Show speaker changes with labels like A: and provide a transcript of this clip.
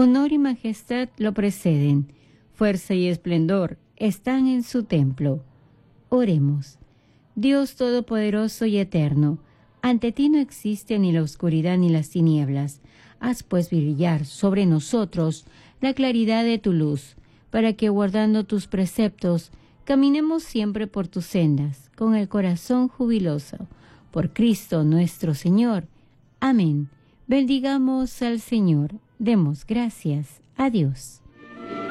A: Honor y majestad lo preceden, fuerza y esplendor están en su templo. Oremos. Dios Todopoderoso y Eterno, ante ti no existe ni la oscuridad ni las tinieblas. Haz pues brillar sobre nosotros la claridad de tu luz, para que guardando tus preceptos, caminemos siempre por tus sendas, con el corazón jubiloso. Por Cristo nuestro Señor. Amén. Bendigamos al Señor. Demos gracias a Dios.